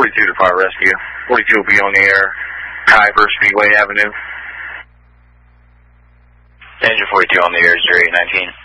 42 to Fire Rescue. 42 will be on the air, Kyver, Speedway Avenue. Engine 42 on the air, 0819.